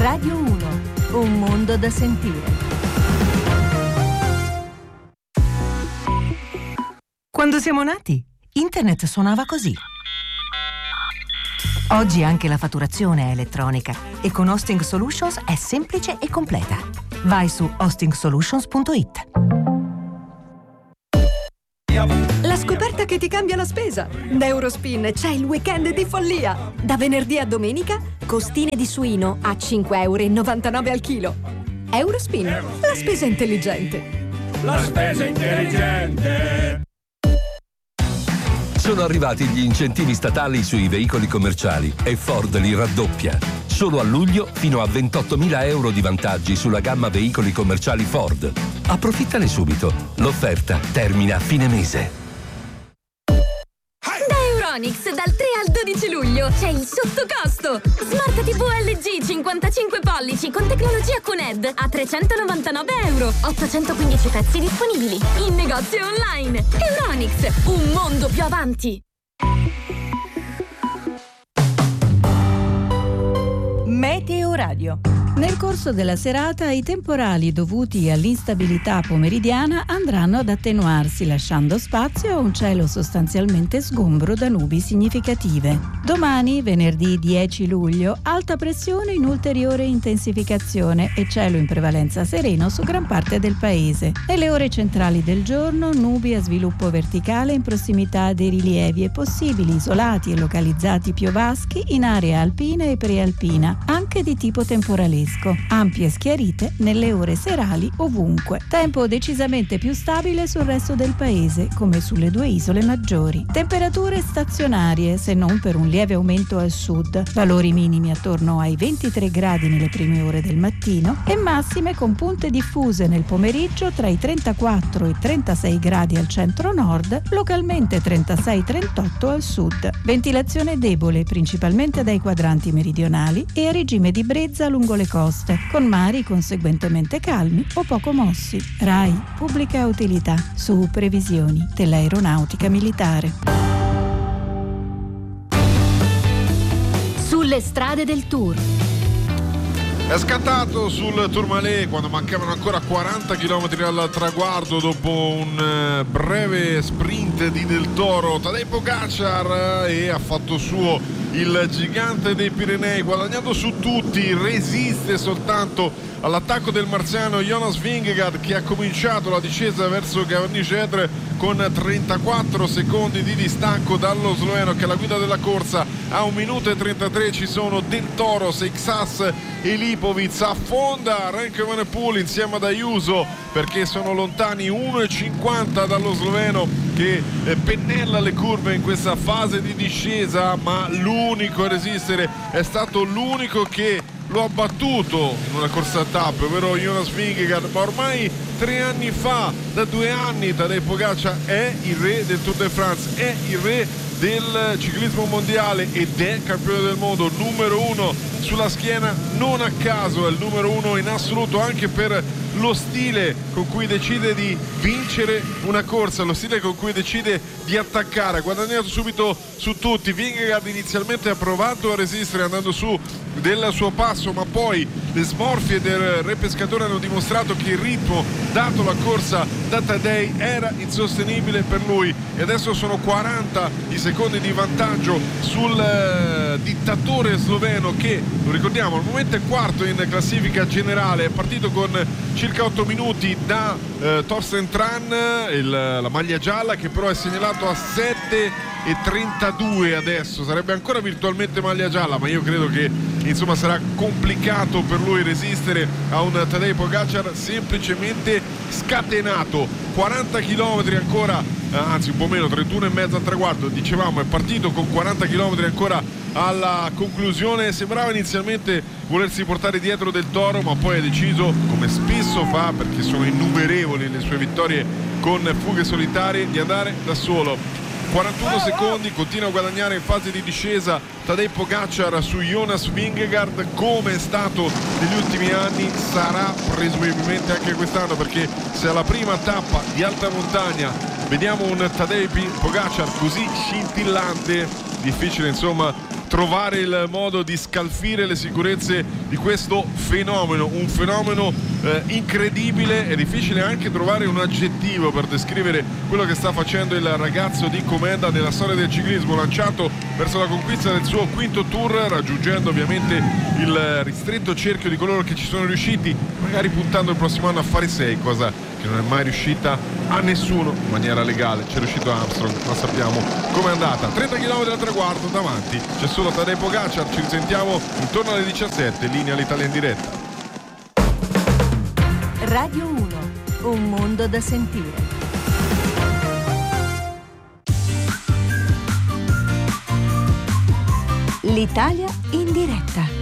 Radio 1, un mondo da sentire. Quando siamo nati, internet suonava così. Oggi anche la fatturazione è elettronica e con Hosting Solutions è semplice e completa. Vai su hostingsolutions.it. La scoperta che ti cambia la spesa. Da Eurospin c'è il weekend di follia. Da venerdì a domenica, costine di suino a 5,99 € al chilo. Eurospin, la spesa intelligente. La spesa intelligente. Sono arrivati gli incentivi statali sui veicoli commerciali e Ford li raddoppia. Solo a luglio fino a 28.000 euro di vantaggi sulla gamma veicoli commerciali Ford. Approfittane subito. L'offerta termina a fine mese. Da Euronics dal 3 al 12 luglio c'è il sottocosto. Smart TV LG 55 pollici con tecnologia QNED a 399 euro. 815 pezzi disponibili in negozio online. Euronics, un mondo più avanti. Meteo Radio. Nel corso della serata i temporali dovuti all'instabilità pomeridiana andranno ad attenuarsi, lasciando spazio a un cielo sostanzialmente sgombro da nubi significative. Domani, venerdì 10 luglio, alta pressione in ulteriore intensificazione e cielo in prevalenza sereno su gran parte del paese. Nelle ore centrali del giorno, nubi a sviluppo verticale in prossimità dei rilievi e possibili isolati e localizzati piovaschi in area alpina e prealpina, anche di tipo temporalesco. Ampie schiarite nelle ore serali ovunque. Tempo decisamente più stabile sul resto del paese, come sulle due isole maggiori. Temperature stazionarie, se non per un lieve aumento al sud. Valori minimi attorno ai 23 gradi nelle prime ore del mattino e massime con punte diffuse nel pomeriggio tra i 34 e 36 gradi al centro-nord, localmente 36-38 al sud. Ventilazione debole principalmente dai quadranti meridionali e a regime di brezza lungo le coste, con mari conseguentemente calmi o poco mossi. RAI, pubblica utilità, su previsioni dell'aeronautica militare. Sulle strade del Tour. È scattato sul Tourmalet quando mancavano ancora 40 km al traguardo dopo un breve sprint di Del Toro Tadej Pogačar e ha fatto suo il gigante dei Pirenei, guadagnando su tutti, resiste soltanto all'attacco del marziano Jonas Vingegaard, che ha cominciato la discesa verso Gavarnie-Gedre con 34 secondi di distacco dallo sloveno che è alla guida della corsa. A 1 minuto e 33 ci sono Del Toro, Seixas e Lipovic. Affonda Remco Evenepoel insieme ad Ayuso perché sono lontani 1,50 dallo sloveno che pennella le curve in questa fase di discesa, ma l'unico a resistere è stato l'unico che lo ha battuto in una corsa a tappe, ovvero Jonas Vingegaard. Ma ormai 3 anni fa, da 2 anni, Tadej Pogačar è il re del Tour de France, è il re del ciclismo mondiale ed è campione del mondo, numero 1 sulla schiena, non a caso è il numero 1 in assoluto, anche per lo stile con cui decide di vincere una corsa, lo stile con cui decide di attaccare. Ha guadagnato subito su tutti. Vingegaard inizialmente ha provato a resistere andando su del suo passo, ma poi le smorfie del re pescatore hanno dimostrato che il ritmo dato la corsa da Tadej era insostenibile per lui e adesso sono 40 i secondi di vantaggio sul dittatore sloveno che, lo ricordiamo, al momento è quarto in classifica generale, è partito con circa 8 minuti da Thorsten Tran, la maglia gialla, che però è segnalato a 7,32 adesso, sarebbe ancora virtualmente maglia gialla, ma io credo che insomma sarà complicato per lui resistere a un Tadej Pogačar semplicemente scatenato. 40 km ancora, anzi un po' meno, 31,5 al traguardo, dicevamo, è partito con 40 km ancora alla conclusione. Sembrava inizialmente volersi portare dietro Del Toro, ma poi ha deciso, come spesso fa perché sono innumerevoli le sue vittorie con fughe solitarie, di andare da solo. 41 secondi, continua a guadagnare in fase di discesa Tadej Pogačar su Jonas Vingegaard, come è stato negli ultimi anni sarà presumibilmente anche quest'anno, perché se alla prima tappa di alta montagna vediamo un Tadej Pogačar così scintillante, difficile insomma trovare il modo di scalfire le sicurezze di questo fenomeno, un fenomeno incredibile. È difficile anche trovare un aggettivo per descrivere quello che sta facendo il ragazzo di Comenda nella storia del ciclismo, lanciato verso la conquista del suo quinto tour, raggiungendo ovviamente il ristretto cerchio di coloro che ci sono riusciti, magari puntando il prossimo anno a fare 6, cosa che non è mai riuscita a nessuno in maniera legale. C'è riuscito Armstrong, ma sappiamo com'è andata. 30 km al traguardo, davanti c'è solo Tadej Pogacar. Ci risentiamo intorno alle 17, linea l'Italia in diretta. Radio 1, un mondo da sentire. L'Italia in diretta.